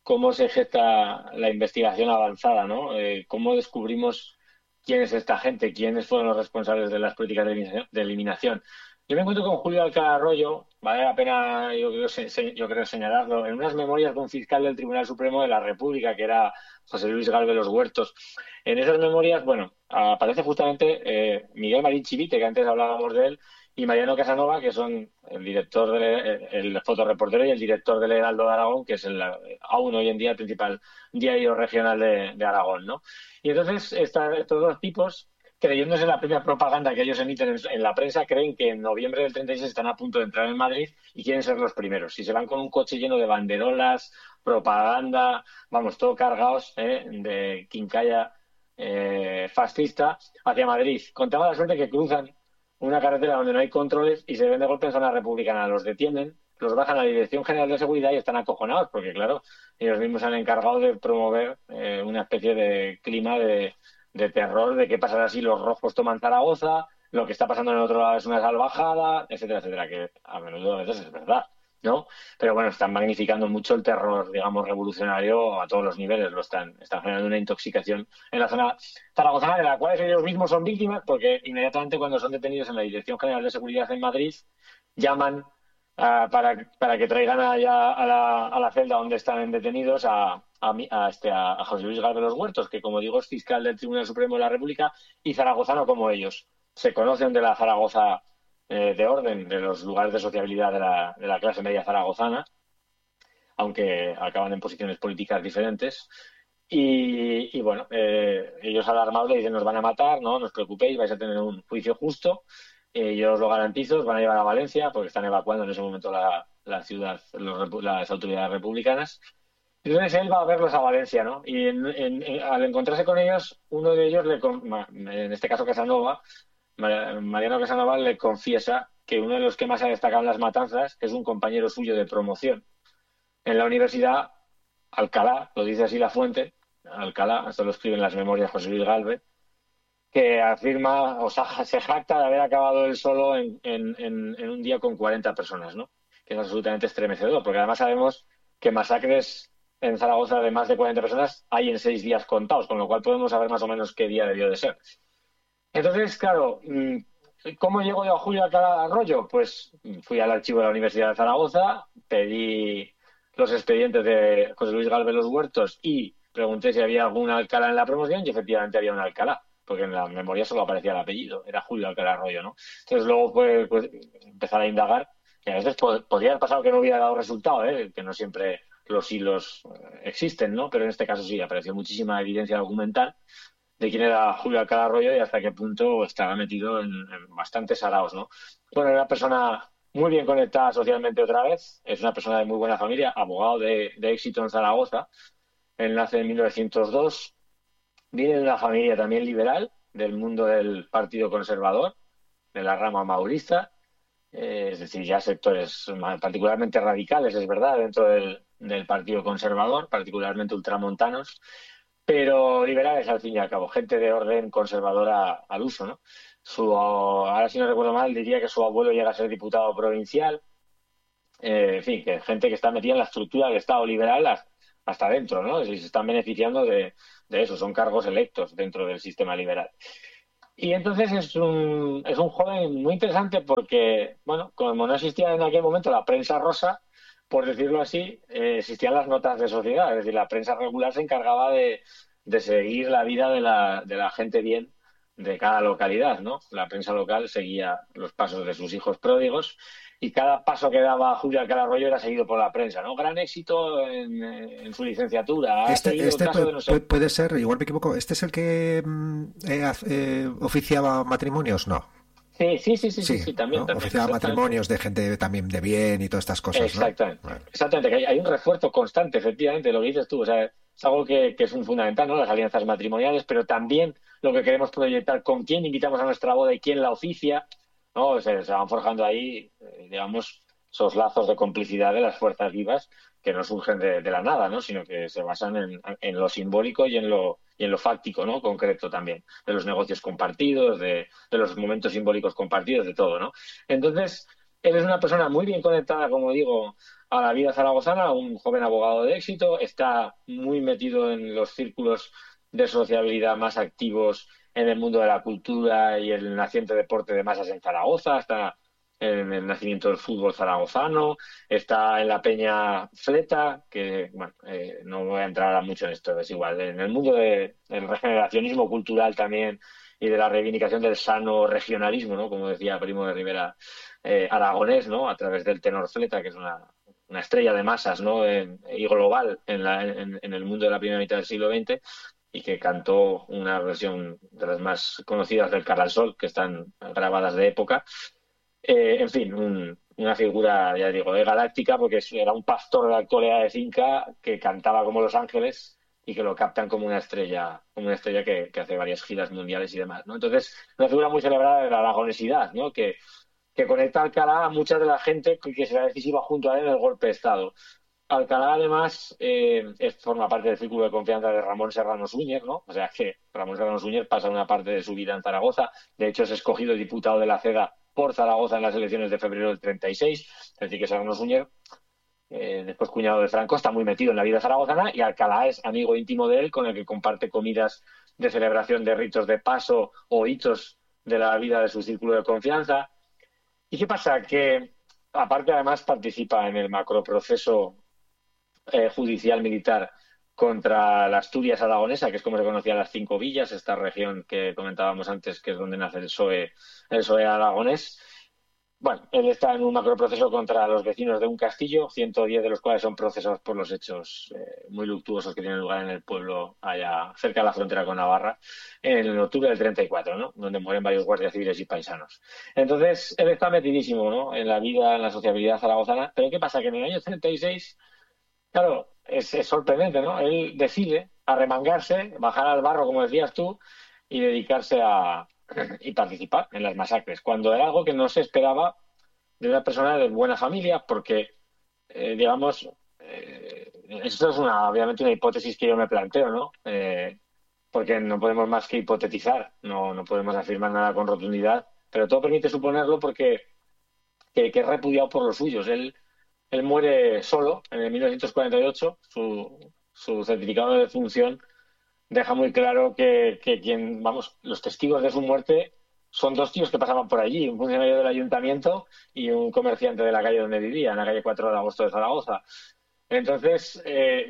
cómo se gesta la investigación avanzada, ¿no? Cómo descubrimos quién es esta gente, quiénes fueron los responsables de las políticas de eliminación. Yo me encuentro con Julio Alcalá Arroyo, vale la pena, yo creo señalarlo, en unas memorias de un fiscal del Tribunal Supremo de la República, que era José Luis Galve Los Huertos. En esas memorias, bueno, aparece justamente Miguel Marín Chivite, que antes hablábamos de él, y Mariano Casanova, que son el director, el fotoreportero y el director del Heraldo de Aragón, que es aún hoy en día el principal diario regional de Aragón, ¿no? Y entonces estos dos tipos, creyéndose la propia propaganda que ellos emiten en la prensa, creen que en noviembre del 36 están a punto de entrar en Madrid y quieren ser los primeros. Si se van con un coche lleno de banderolas, propaganda, vamos, todo cargados de quincalla fascista hacia Madrid. Con toda la suerte que cruzan una carretera donde no hay controles y se ven de golpe en zona republicana. Los detienen, los bajan a la Dirección General de Seguridad y están acojonados porque, claro, ellos mismos se han encargado de promover una especie de clima de terror, de qué pasará si los rojos toman Zaragoza, lo que está pasando en el otro lado es una salvajada, etcétera, etcétera, que a menudo a veces es verdad, ¿no? Pero bueno, están magnificando mucho el terror, digamos, revolucionario a todos los niveles, están generando una intoxicación en la zona zaragozana, de la cual ellos mismos son víctimas, porque inmediatamente cuando son detenidos en la Dirección General de Seguridad en Madrid, llaman para que traigan allá a la celda donde están detenidos a José Luis Galve Los Huertos, que como digo es fiscal del Tribunal Supremo de la República y zaragozano como ellos. Se conocen de la Zaragoza de orden, de los lugares de sociabilidad de la clase media zaragozana, aunque acaban en posiciones políticas diferentes. Y bueno, ellos alarmados le dicen: nos van a matar, no os preocupéis, vais a tener un juicio justo. Yo os lo garantizo, os van a llevar a Valencia porque están evacuando en ese momento la ciudad, las autoridades republicanas. Entonces él va a verlos a Valencia, ¿no? Y al encontrarse con ellos, uno de ellos, en este caso Casanova, Mariano Casanova, le confiesa que uno de los que más ha destacado en las matanzas es un compañero suyo de promoción en la Universidad Alcalá, lo dice así la fuente, Alcalá, esto lo escribe en las memorias José Luis Galve, que afirma, o sea, se jacta de haber acabado él solo en un día con 40 personas, ¿no? Que es absolutamente estremecedor, porque además sabemos que masacres en Zaragoza de más de 40 personas hay en 6 días contados, con lo cual podemos saber más o menos qué día debió de ser. Entonces, claro, ¿cómo llego yo a Julio Alcalá Arroyo? Pues fui al archivo de la Universidad de Zaragoza, pedí los expedientes de José Luis Galve Los Huertos y pregunté si había algún Alcalá en la promoción y efectivamente había un Alcalá, porque en la memoria solo aparecía el apellido, era Julio Alcalá Arroyo, ¿no? Entonces luego pues empezar a indagar, que a veces podría haber pasado que no hubiera dado resultado, que no siempre los hilos existen, ¿no? Pero en este caso sí, apareció muchísima evidencia documental de quién era Julio Alcalá Arroyo y hasta qué punto estaba metido en bastantes saraos, ¿no? Bueno, era una persona muy bien conectada socialmente otra vez, es una persona de muy buena familia, abogado de éxito en Zaragoza, él nace en 1902, viene de una familia también liberal, del mundo del Partido Conservador, de la rama maurista, es decir, ya sectores particularmente radicales, es verdad, dentro del Partido Conservador, particularmente ultramontanos, pero liberales al fin y al cabo, gente de orden conservadora al uso, ¿no? Ahora si no recuerdo mal, diría que su abuelo llega a ser diputado provincial, en fin, que gente que está metida en la estructura del Estado liberal hasta dentro, ¿no? Es decir, se están beneficiando de eso, son cargos electos dentro del sistema liberal. Y entonces es un joven muy interesante porque, bueno, como no existía en aquel momento la prensa rosa, por decirlo así, existían las notas de sociedad, es decir, la prensa regular se encargaba de seguir la vida de la gente bien de cada localidad, ¿no? La prensa local seguía los pasos de sus hijos pródigos y cada paso que daba Julio Alcalá Arroyo era seguido por la prensa, ¿no? Gran éxito en su licenciatura. Puede ser, igual me equivoco, ¿este es el que oficiaba matrimonios? No. Sí, también. ¿no? Oficiaba matrimonios de gente también de bien y todas estas cosas, exactamente, ¿no? Vale. Exactamente, que hay un refuerzo constante, efectivamente, lo que dices tú, o sea, es algo que es un fundamental, ¿no? Las alianzas matrimoniales, pero también lo que queremos proyectar, con quién invitamos a nuestra boda y quién la oficia, ¿no? O sea, se van forjando ahí, digamos, esos lazos de complicidad de las fuerzas vivas que no surgen de la nada, ¿no? Sino que se basan en lo simbólico y en lo fáctico, ¿no? Concreto también, de los negocios compartidos, de los momentos simbólicos compartidos, de todo, ¿no? Entonces, él es una persona muy bien conectada, como digo, a la vida zaragozana, un joven abogado de éxito, está muy metido en los círculos de sociabilidad más activos en el mundo de la cultura y el naciente deporte de masas en Zaragoza, está en el nacimiento del fútbol zaragozano, está en la Peña Fleta, que bueno, no voy a entrar ahora mucho en esto, es igual, en el mundo del regeneracionismo cultural también y de la reivindicación del sano regionalismo, ¿no? Como decía Primo de Rivera, aragonés, ¿no? A través del tenor Fleta, que es una estrella de masas, ¿no? Y global en el mundo de la primera mitad del siglo XX, y que cantó una versión de las más conocidas del Cara al Sol, que están grabadas de época. En fin, una figura, ya digo, galáctica, porque era un pastor de la actualidad de finca que cantaba como Los Ángeles y que lo captan como una estrella que hace varias giras mundiales y demás, ¿no? Entonces, una figura muy celebrada de la aragonesidad, ¿no? Que conecta a Alcalá a mucha de la gente que será decisiva junto a él en el golpe de Estado. Alcalá, además, forma parte del círculo de confianza de Ramón Serrano Súñer, ¿no? O sea que Ramón Serrano Súñer pasa una parte de su vida en Zaragoza. De hecho, es escogido diputado de la CEDA por Zaragoza en las elecciones de febrero del 36. Es decir, que Serrano Súñer, después cuñado de Franco, está muy metido en la vida zaragozana, y Alcalá es amigo íntimo de él, con el que comparte comidas de celebración de ritos de paso o hitos de la vida de su círculo de confianza. ¿Y qué pasa? Que, aparte, además, participa en el macroproceso judicial militar contra la Asturias aragonesa, que es como se conocía las Cinco Villas, esta región que comentábamos antes, que es donde nace el PSOE aragonés. Bueno, él está en un macroproceso contra los vecinos de un castillo, 110 de los cuales son procesados por los hechos muy luctuosos que tienen lugar en el pueblo allá cerca de la frontera con Navarra, en octubre del 34, ¿no? Donde mueren varios guardias civiles y paisanos. Entonces, él está metidísimo, ¿no? En la vida, en la sociabilidad zaragozana. Pero ¿qué pasa? Que en el año 36, claro, es sorprendente, ¿no? Él decide arremangarse, bajar al barro, como decías tú, y dedicarse y participar en las masacres, cuando era algo que no se esperaba de una persona de buena familia, porque, digamos, esto es obviamente una hipótesis que yo me planteo, ¿no? Porque no podemos más que hipotetizar, no podemos afirmar nada con rotundidad, pero todo permite suponerlo porque que es repudiado por los suyos. Él muere solo en el 1948, su certificado de defunción deja muy claro que los testigos de su muerte son dos tíos que pasaban por allí, un funcionario del ayuntamiento y un comerciante de la calle donde vivía, en la calle 4 de Agosto de Zaragoza. Entonces,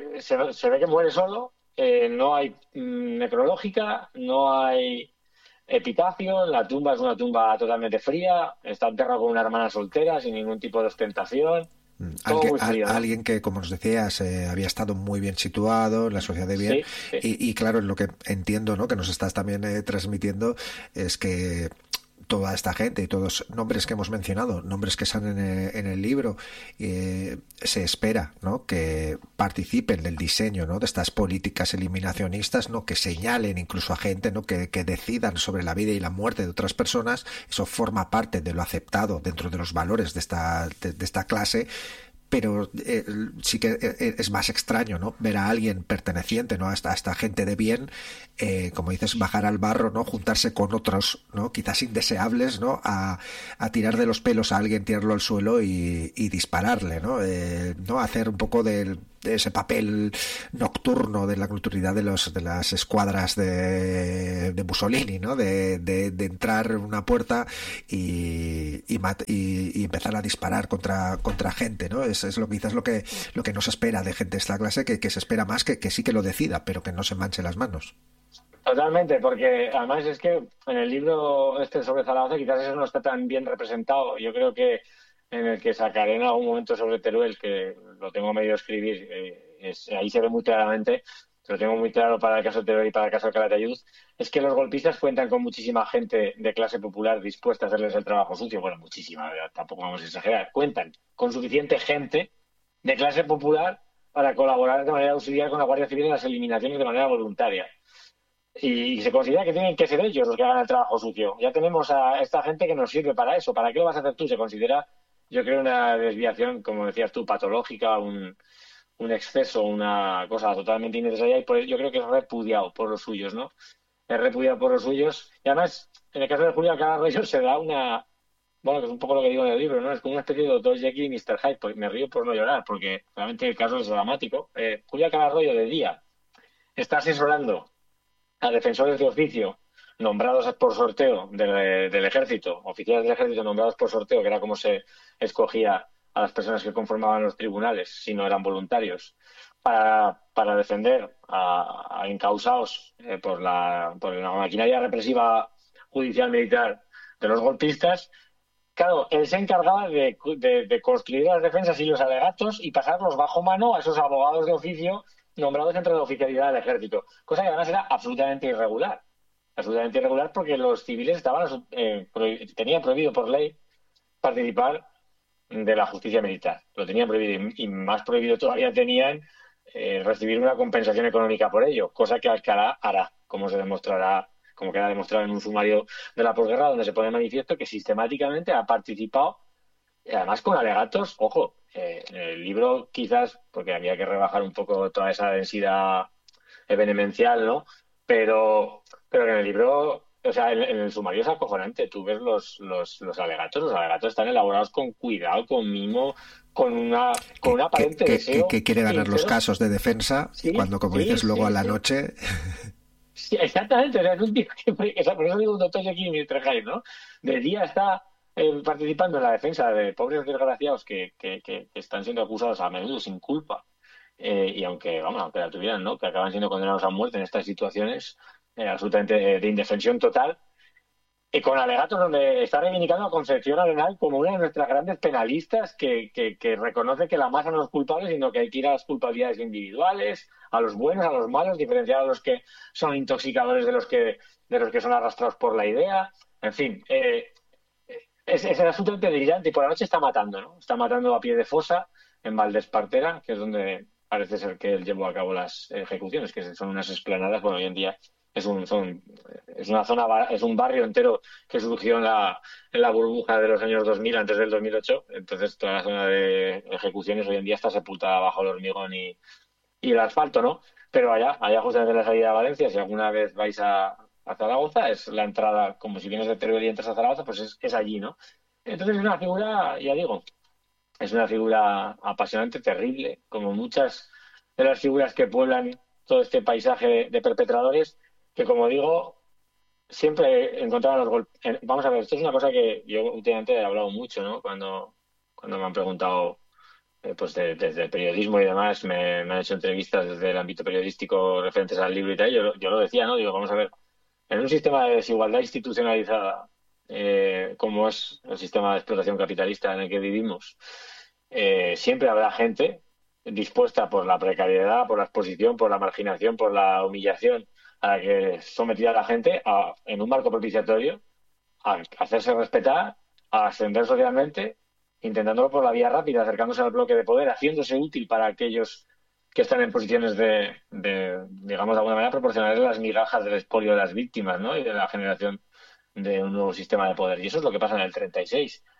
se ve que muere solo, no hay necrológica, no hay epitafio, la tumba es una tumba totalmente fría, está enterrado con una hermana soltera, sin ningún tipo de ostentación. Alguien que, como nos decías, había estado muy bien situado en la sociedad de bien. Sí, sí. Y claro, lo que entiendo, ¿no?, que nos estás también transmitiendo es que toda esta gente y todos los nombres que hemos mencionado, nombres que salen en el libro, se espera, ¿no?, que participen del diseño, ¿no?, de estas políticas eliminacionistas, ¿no?, que señalen incluso a gente, ¿no?, que decidan sobre la vida y la muerte de otras personas. Eso forma parte de lo aceptado dentro de los valores de esta clase. Pero sí que es más extraño, ¿no?, ver a alguien perteneciente, ¿no?, a esta gente de bien, como dices, bajar al barro, ¿no?, juntarse con otros, ¿no?, quizás indeseables, ¿no?, a tirar de los pelos a alguien, tirarlo al suelo y dispararle, ¿no? Hacer un poco de ese papel nocturno de la culturalidad de las escuadras de Mussolini, ¿no?, de entrar en una puerta y empezar a disparar contra gente, ¿no? Es lo quizás lo que no se espera de gente de esta clase, que se espera más que sí que lo decida, pero que no se manche las manos. Totalmente, porque además es que en el libro sobre Zaragoza quizás eso no está tan bien representado. Yo creo que en el que sacaré en algún momento sobre Teruel, que lo tengo medio escribir, ahí se ve muy claramente, lo tengo muy claro para el caso de Teruel y para el caso de Calatayud, es que los golpistas cuentan con muchísima gente de clase popular dispuesta a hacerles el trabajo sucio. Bueno, muchísima, tampoco vamos a exagerar. Cuentan con suficiente gente de clase popular para colaborar de manera auxiliar con la Guardia Civil en las eliminaciones de manera voluntaria. Y se considera que tienen que ser ellos los que hagan el trabajo sucio. Ya tenemos a esta gente que nos sirve para eso. ¿Para qué lo vas a hacer tú? Se considera, yo creo, una desviación, como decías tú, patológica, un exceso, una cosa totalmente innecesaria, y por eso yo creo que es repudiado por los suyos, ¿no? Es repudiado por los suyos. Y además, en el caso de Julián Arroyo se da una bueno, que es un poco lo que digo en el libro, ¿no? Es como una especie de Dr. Jekyll y Mr. Hyde, pues me río por no llorar, porque realmente el caso es dramático. Julia Calarroyo de día está asesorando a defensores de oficio nombrados por sorteo del ejército, oficiales del ejército nombrados por sorteo, que era como se escogía a las personas que conformaban los tribunales, si no eran voluntarios, para defender a encausados por la maquinaria represiva judicial militar de los golpistas. Claro, él se encargaba de construir las defensas y los alegatos y pasarlos bajo mano a esos abogados de oficio nombrados entre la oficialidad del ejército, cosa que además era absolutamente irregular. Absolutamente irregular porque los civiles tenían prohibido por ley participar de la justicia militar. Lo tenían prohibido y más prohibido todavía tenían recibir una compensación económica por ello, cosa que Alcalá hará, como se demostrará, como queda demostrado en un sumario de la posguerra, donde se pone de manifiesto que sistemáticamente ha participado, además con alegatos, ojo, en el libro quizás, porque había que rebajar un poco toda esa densidad vehemencial, ¿no? Pero en el libro, o sea, en el sumario es acojonante. Tú ves los alegatos están elaborados con cuidado, con mimo, con un aparente deseo que quiere ganar los sincero. casos de defensa y Sí, cuando, como sí, dices, luego sí, a la sí. noche... Sí, exactamente, o sea, es un tío que, o sea, por eso digo un doctor Jekyll y Mr. Hyde, ¿no? De día está participando en la defensa de pobres desgraciados que están siendo acusados a menudo sin culpa, y aunque la tuvieran, ¿no? Que acaban siendo condenados a muerte en estas situaciones absolutamente de indefensión total, y con alegatos donde está reivindicando a Concepción Arenal como una de nuestras grandes penalistas que reconoce que la masa no es culpable, sino que hay que ir a las culpabilidades individuales, a los buenos, a los malos, diferenciar a los que son intoxicadores de los que son arrastrados por la idea. En fin, es absolutamente delirante y por la noche está matando, ¿no? Está matando a pie de fosa en Valdespartera, que es donde parece ser que él llevó a cabo las ejecuciones, que son unas explanadas, bueno, hoy en día es una zona, es un barrio entero que surgió en la burbuja de los años 2000, antes del 2008. Entonces, toda la zona de ejecuciones hoy en día está sepultada bajo el hormigón y el asfalto, ¿no? Pero allá justamente en la salida de Valencia, si alguna vez vais a Zaragoza, es la entrada, como si vienes de Teruel y entras a Zaragoza, pues es allí, ¿no? Entonces es una figura, ya digo, es una figura apasionante, terrible, como muchas de las figuras que pueblan todo este paisaje de perpetradores, que como digo, siempre encontraban los golpes. Vamos a ver, esto es una cosa que yo últimamente he hablado mucho, ¿no? Cuando me han preguntado pues desde el periodismo y demás, me han hecho entrevistas desde el ámbito periodístico referentes al libro y tal. Yo lo decía, ¿no? Digo, vamos a ver, en un sistema de desigualdad institucionalizada, como es el sistema de explotación capitalista en el que vivimos, siempre habrá gente dispuesta por la precariedad, por la exposición, por la marginación, por la humillación a la que es sometida la gente en un marco propiciatorio, a hacerse respetar, a ascender socialmente, intentándolo por la vía rápida, acercándose al bloque de poder, haciéndose útil para aquellos que están en posiciones digamos, de alguna manera, proporcionarles las migajas del expolio de las víctimas, ¿no? Y de la generación de un nuevo sistema de poder. Y eso es lo que pasa en el 36.